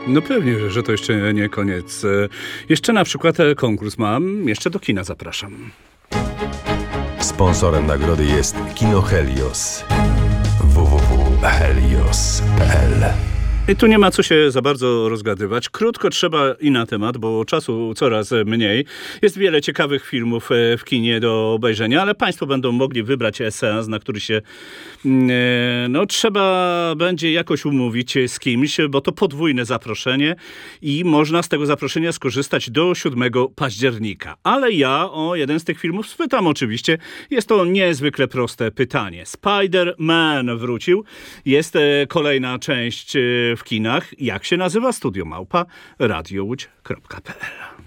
No pewnie, że to jeszcze nie koniec. Jeszcze na przykład konkurs mam, jeszcze do kina zapraszam. Sponsorem nagrody jest Kino Helios. www.helios.pl. I tu nie ma co się za bardzo rozgadywać. Krótko trzeba i na temat, bo czasu coraz mniej. Jest wiele ciekawych filmów w kinie do obejrzenia, ale Państwo będą mogli wybrać seans, na który się trzeba będzie jakoś umówić z kimś, bo to podwójne zaproszenie i można z tego zaproszenia skorzystać do 7 października. Ale ja o jeden z tych filmów spytam oczywiście. Jest to niezwykle proste pytanie. Spider-Man wrócił. Jest kolejna część w kinach. Jak się nazywa? Studio Małpa radiołódź.pl